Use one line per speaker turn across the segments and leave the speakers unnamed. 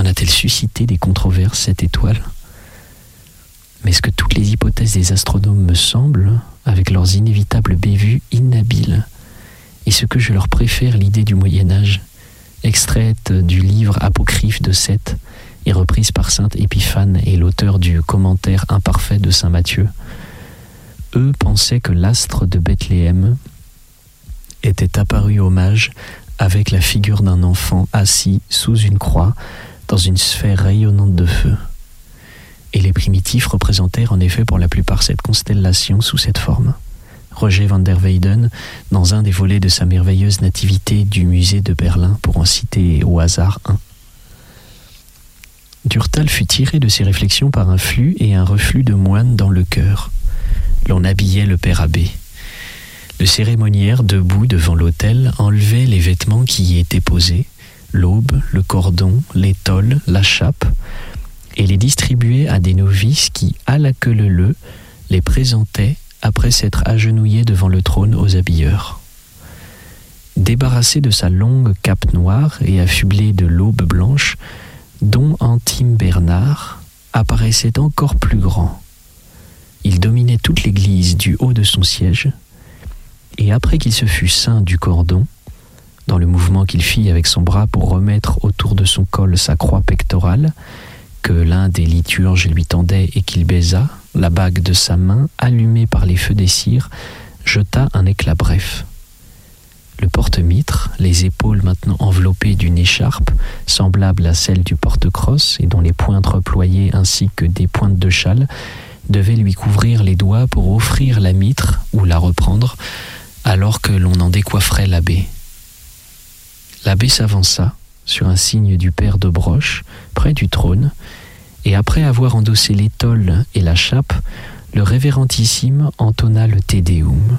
En a-t-elle suscité des controverses, cette étoile ? Mais ce que toutes les hypothèses des astronomes me semblent, avec leurs inévitables bévues inhabiles, et ce que je leur préfère l'idée du Moyen-Âge, extraite du livre apocryphe de Seth et reprise par saint Épiphane et l'auteur du commentaire imparfait de saint Matthieu, eux pensaient que l'astre de Bethléem était apparu au mage avec la figure d'un enfant assis sous une croix dans une sphère rayonnante de feu. Et les primitifs représentèrent en effet pour la plupart cette constellation sous cette forme. Roger van der Weyden, dans un des volets de sa merveilleuse nativité du musée de Berlin, pour en citer au hasard un. Durtal fut tiré de ses réflexions par un flux et un reflux de moines dans le chœur. L'on habillait le père abbé. Le cérémoniaire, debout devant l'autel, enlevait les vêtements qui y étaient posés, l'aube, le cordon, l'étole, la chape, et les distribuait à des novices qui, à la queue leu, les présentaient après s'être agenouillés devant le trône aux habilleurs. Débarrassé de sa longue cape noire et affublé de l'aube blanche, Don Antime Bernard apparaissait encore plus grand. Il dominait toute l'église du haut de son siège, et après qu'il se fut ceint du cordon, dans le mouvement qu'il fit avec son bras pour remettre autour de son col sa croix pectorale, que l'un des liturges lui tendait et qu'il baisa, la bague de sa main, allumée par les feux des cires, jeta un éclat bref. Le porte-mitre, les épaules maintenant enveloppées d'une écharpe, semblable à celle du porte-crosse et dont les pointes reployées ainsi que des pointes de châle, devait lui couvrir les doigts pour offrir la mitre ou la reprendre, alors que l'on en décoifferait l'abbé. L'abbé s'avança, sur un signe du père de Broche, près du trône, et après avoir endossé l'étole et la chape, le révérendissime entonna le Te Deum.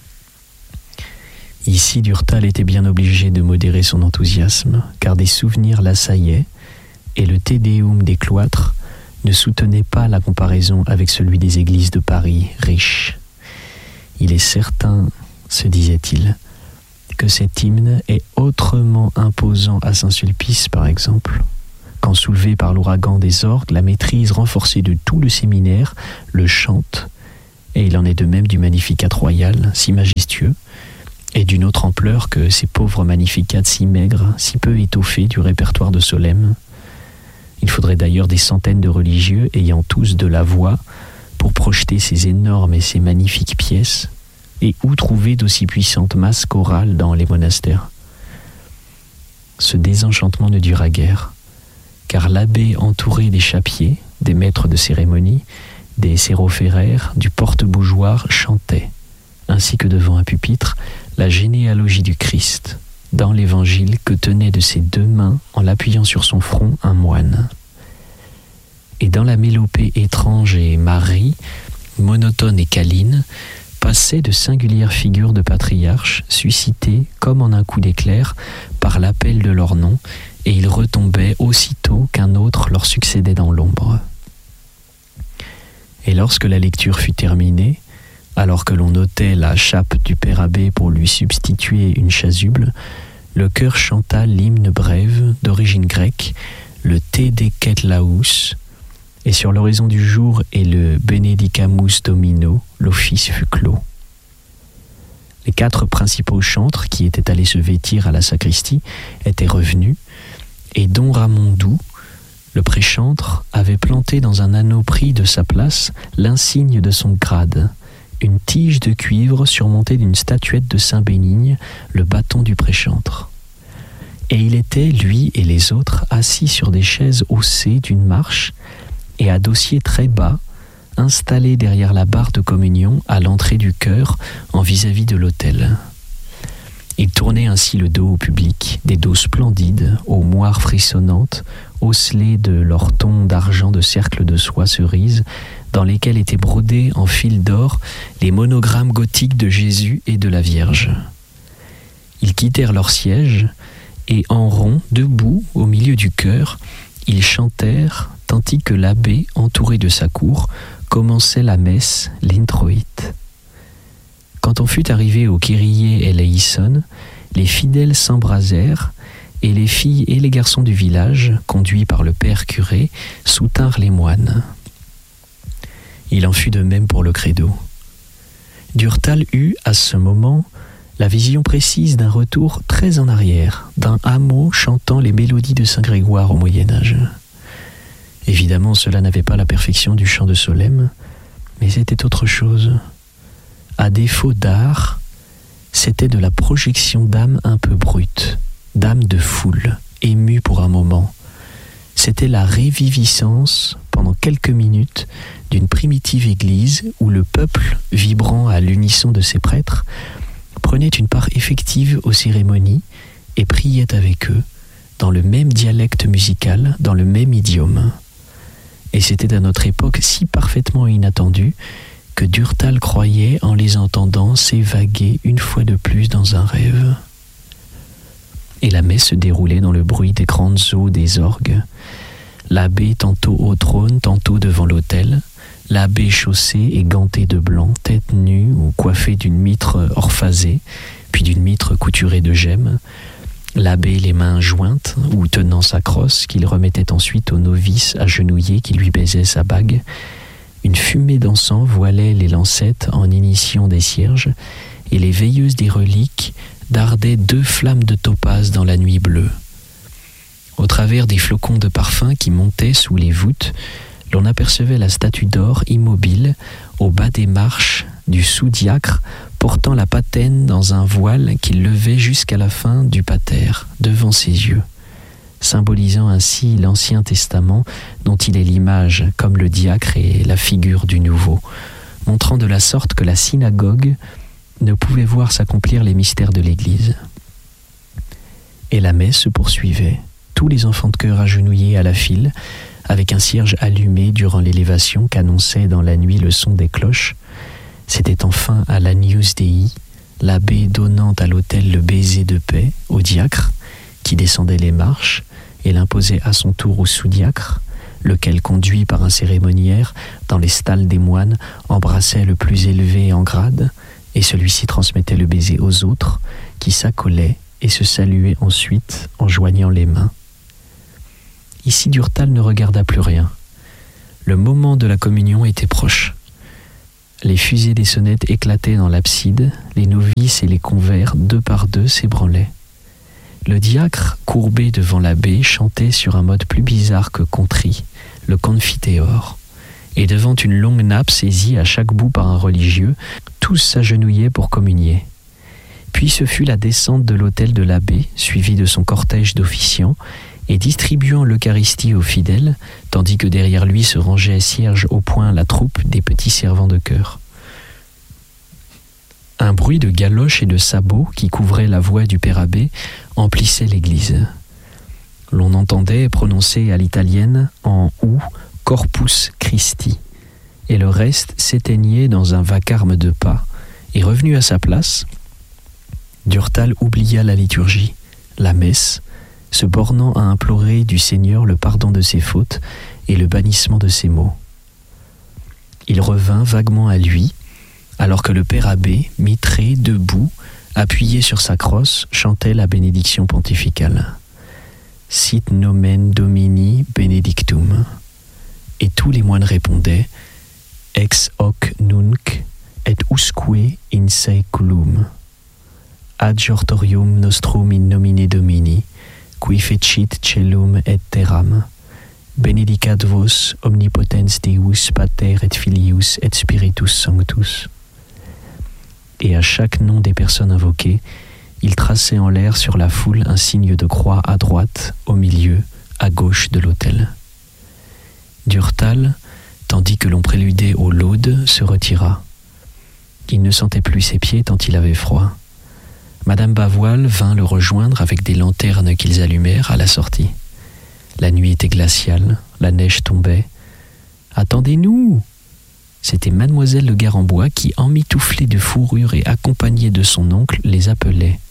Ici, Durtal était bien obligé de modérer son enthousiasme, car des souvenirs l'assaillaient, et le Te Deum des cloîtres ne soutenait pas la comparaison avec celui des églises de Paris, riches. Il est certain, se disait-il, que cet hymne est autrement imposant à Saint-Sulpice, par exemple, quand soulevé par l'ouragan des orgues, la maîtrise renforcée de tout le séminaire le chante, et il en est de même du Magnificat royal, si majestueux, et d'une autre ampleur que ces pauvres Magnificats si maigres, si peu étoffés du répertoire de Solesmes. Il faudrait d'ailleurs des centaines de religieux ayant tous de la voix pour projeter ces énormes et ces magnifiques pièces, et où trouver d'aussi puissantes masses chorales dans les monastères. Ce désenchantement ne dura guère, car l'abbé entouré des chapiers, des maîtres de cérémonie, des sérophéraires, du porte-bougeoir chantait, ainsi que devant un pupitre, la généalogie du Christ, dans l'évangile que tenait de ses deux mains, en l'appuyant sur son front, un moine. Et dans la mélopée étrange et Marie, monotone et câline, passaient de singulières figures de patriarches, suscitées, comme en un coup d'éclair, par l'appel de leur nom, et ils retombaient aussitôt qu'un autre leur succédait dans l'ombre. Et lorsque la lecture fut terminée, alors que l'on ôtait la chape du père abbé pour lui substituer une chasuble, le chœur chanta l'hymne brève d'origine grecque, le Te Decet Laus, et sur l'horizon du jour et le Benedicamus Domino, l'office fut clos. Les 4 principaux chantres qui étaient allés se vêtir à la sacristie étaient revenus, et Don Ramon Doux, le préchantre, avait planté dans un anneau pris de sa place l'insigne de son grade, une tige de cuivre surmontée d'une statuette de Saint Bénigne, le bâton du préchantre. Et il était, lui et les autres, assis sur des chaises haussées d'une marche et à dossier très bas, installés derrière la barre de communion à l'entrée du chœur en vis-à-vis de l'autel. Ils tournaient ainsi le dos au public, des dos splendides, aux moires frissonnantes, osselées de leurs tons d'argent de cercles de soie cerise, dans lesquels étaient brodés en fil d'or les monogrammes gothiques de Jésus et de la Vierge. Ils quittèrent leur siège, et en rond, debout, au milieu du chœur, ils chantèrent, tandis que l'abbé, entouré de sa cour, commençait la messe, l'introïte. Quand on fut arrivé au Kyrie eleison, les fidèles s'embrasèrent, et les filles et les garçons du village, conduits par le père curé, soutinrent les moines. Il en fut de même pour le credo. Durtal eut, à ce moment, la vision précise d'un retour très en arrière, d'un hameau chantant les mélodies de Saint Grégoire au Moyen-Âge. Évidemment, cela n'avait pas la perfection du chant de Solesmes, mais c'était autre chose. À défaut d'art, c'était de la projection d'âme un peu brute, d'âme de foule, émue pour un moment. C'était la réviviscence, pendant quelques minutes, d'une primitive église où le peuple, vibrant à l'unisson de ses prêtres, prenait une part effective aux cérémonies et priait avec eux, dans le même dialecte musical, dans le même idiome. Et c'était à notre époque si parfaitement inattendu que Durtal croyait, en les entendant, s'évaguer une fois de plus dans un rêve. Et la messe se déroulait dans le bruit des grandes eaux des orgues. L'abbé tantôt au trône, tantôt devant l'autel, l'abbé chaussé et ganté de blanc, tête nue ou coiffé d'une mitre orphasée, puis d'une mitre couturée de gemmes, l'abbé les mains jointes ou tenant sa crosse qu'il remettait ensuite au novice agenouillé qui lui baisait sa bague. Une fumée d'encens voilait les lancettes en initiant des cierges, et les veilleuses des reliques dardaient 2 flammes de topaze dans la nuit bleue. Au travers des flocons de parfum qui montaient sous les voûtes, l'on apercevait la statue d'or immobile au bas des marches du sous-diacre portant la patène dans un voile qui levait jusqu'à la fin du pater devant ses yeux, symbolisant ainsi l'Ancien Testament dont il est l'image comme le diacre est la figure du Nouveau, montrant de la sorte que la synagogue ne pouvait voir s'accomplir les mystères de l'Église. Et la messe se poursuivait, tous les enfants de chœur agenouillés à la file, avec un cierge allumé durant l'élévation qu'annonçait dans la nuit le son des cloches. C'était enfin à l'Agnus Dei, l'abbé donnant à l'autel le baiser de paix au diacre, qui descendait les marches et l'imposait à son tour au sous-diacre, lequel, conduit par un cérémoniaire dans les stalles des moines, embrassait le plus élevé en grade, et celui-ci transmettait le baiser aux autres, qui s'accolaient et se saluaient ensuite en joignant les mains. Ici, Durtal ne regarda plus rien. Le moment de la communion était proche. Les fusées des sonnettes éclataient dans l'abside, les novices et les convers, 2 par 2, s'ébranlaient. Le diacre, courbé devant l'abbé, chantait sur un mode plus bizarre que contrit, le Confiteor, et devant une longue nappe saisie à chaque bout par un religieux, tous s'agenouillaient pour communier. Puis ce fut la descente de l'autel de l'abbé, suivi de son cortège d'officiants, et distribuant l'Eucharistie aux fidèles, tandis que derrière lui se rangeait cierge au poing la troupe des petits servants de chœur. Un bruit de galoches et de sabots qui couvrait la voix du père abbé emplissait l'église. L'on entendait prononcer à l'italienne en « ou » « Corpus Christi », et le reste s'éteignait dans un vacarme de pas, et revenu à sa place, Durtal oublia la liturgie, la messe, se bornant à implorer du Seigneur le pardon de ses fautes et le bannissement de ses maux. Il revint vaguement à lui, alors que le père abbé, mitré, debout, appuyé sur sa crosse, chantait la bénédiction pontificale. Sit nomen Domini benedictum. Et tous les moines répondaient Ex hoc nunc et usque in saeculum. Adjortorium nostrum in nomine Domini, qui fecit celum et terram. Benedicat vos omnipotens Deus Pater et Filius et Spiritus Sanctus. Et à chaque nom des personnes invoquées, il traçait en l'air sur la foule un signe de croix à droite, au milieu, à gauche de l'autel. Durtal, tandis que l'on préludait aux laudes, se retira. Il ne sentait plus ses pieds tant il avait froid. Madame Bavoil vint le rejoindre avec des lanternes qu'ils allumèrent à la sortie. La nuit était glaciale, la neige tombait. « Attendez-nous !» C'était mademoiselle de Garembois qui, emmitouflée de fourrure et accompagnée de son oncle, les appelait.